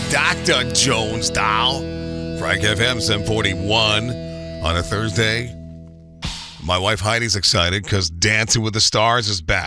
Dr. Jones Doll. Frank FM 741 on a Thursday. My wife Heidi's excited because Dancing with the Stars is back.